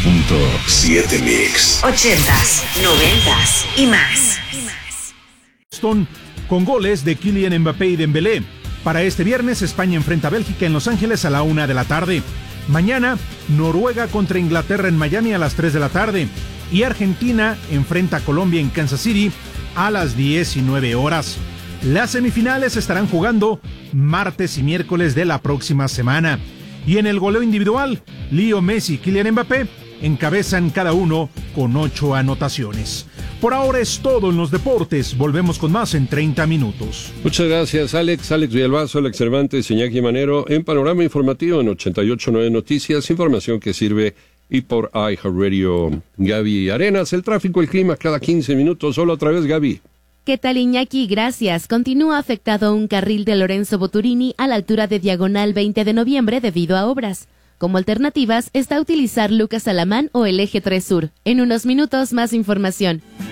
98.7 Mix. 80s, 90s y más. Con goles de Kylian Mbappé y Dembélé. Para este viernes, España enfrenta a Bélgica en Los Ángeles a la 1 de la tarde. Mañana, Noruega contra Inglaterra en Miami a las 3 de la tarde. Y Argentina enfrenta a Colombia en Kansas City a las 19 horas. Las semifinales estarán jugando martes y miércoles de la próxima semana. Y en el goleo individual, Leo Messi y Kylian Mbappé encabezan cada uno con 8 anotaciones. Por ahora es todo en los deportes. Volvemos con más en 30 minutos. Muchas gracias, Alex Villalbazo, Alex Cervantes, Iñaki Manero, en Panorama Informativo en 88.9 Noticias, información que sirve y por iHeartRadio. Gaby Arenas, el tráfico, el clima cada 15 minutos. Solo otra vez, Gaby. ¿Qué tal, Iñaki? Gracias. Continúa afectado un carril de Lorenzo Boturini a la altura de Diagonal 20 de noviembre debido a obras. Como alternativas está utilizar Lucas Alamán o el Eje 3 Sur. En unos minutos más información.